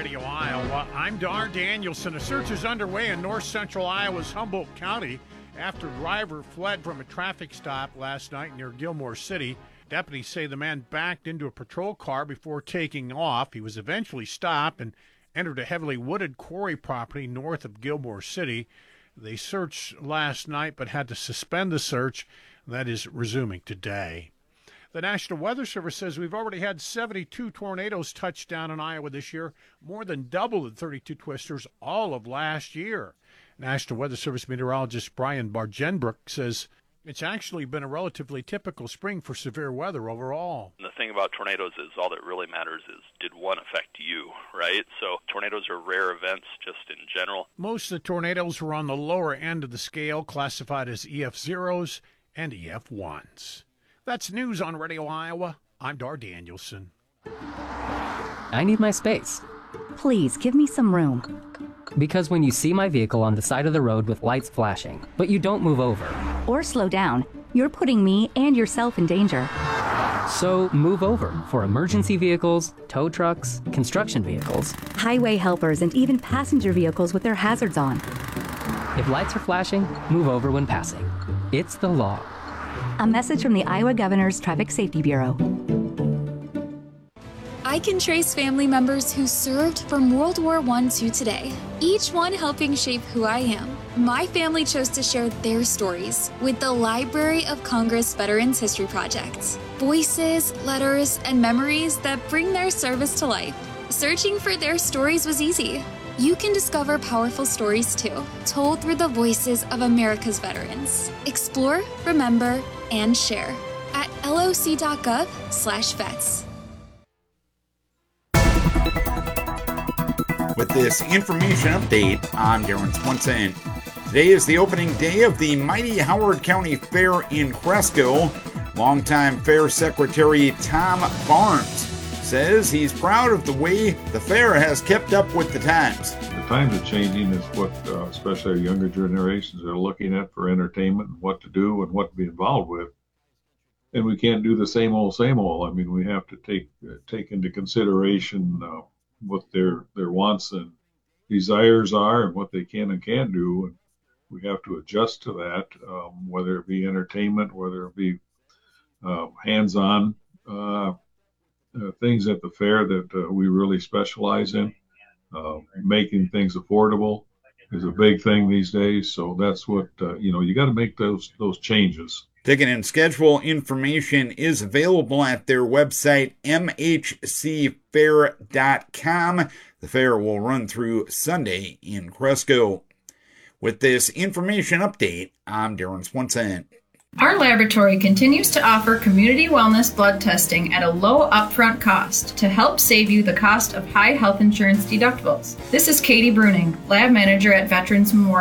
Radio Iowa. I'm Dar Danielson. A search is underway in north central Iowa's Humboldt County after a driver fled from a traffic stop last night near Gilmore City. Deputies say the man backed into a patrol car before taking off. He was eventually stopped and entered a heavily wooded quarry property north of Gilmore City. They searched last night but had to suspend the search. That is resuming today. The National Weather Service says we've already had 72 tornadoes touch down in Iowa this year, more than double the 32 twisters all of last year. National Weather Service meteorologist Brian Bargenbrook says it's actually been a relatively typical spring for severe weather overall. The thing about tornadoes is all that really matters is, did one affect you, right? So tornadoes are rare events just in general. Most of the tornadoes were on the lower end of the scale, classified as EF0s and EF1s. That's news on Radio Iowa. I'm Dar Danielson. I need my space. Please, give me some room. Because when you see my vehicle on the side of the road with lights flashing, but you don't move over. Or slow down, you're putting me and yourself in danger. So move over for emergency vehicles, tow trucks, construction vehicles, highway helpers, and even passenger vehicles with their hazards on. If lights are flashing, move over when passing. It's the law. A message from the Iowa Governor's Traffic Safety Bureau. I can trace family members who served from World War I to today, each one helping shape who I am. My family chose to share their stories with the Library of Congress Veterans History Project. Voices, letters, and memories that bring their service to life. Searching for their stories was easy. You can discover powerful stories too, told through the voices of America's veterans. Explore, remember, and share at loc.gov/vets. With this information update, I'm Darren Swenson. Today is the opening day of the mighty Howard County Fair in Cresco. Longtime Fair Secretary Tom Barnes says he's proud of the way the fair has kept up with the times. The times are changing is what especially our younger generations are looking at for entertainment and what to do and what to be involved with. And we can't do the same old, same old. I mean, we have to take into consideration what their wants and desires are and what they can and can't do. And we have to adjust to that, whether it be entertainment, whether it be hands-on things at the fair that we really specialize in. Making things affordable is a big thing these days. So that's what, you got to make those changes. Ticket and schedule information is available at their website, mhcfair.com. The fair will run through Sunday in Cresco. With this information update, I'm Darren Swenson. Our laboratory continues to offer community wellness blood testing at a low upfront cost to help save you the cost of high health insurance deductibles. This is Katie Bruning, lab manager at Veterans Memorial.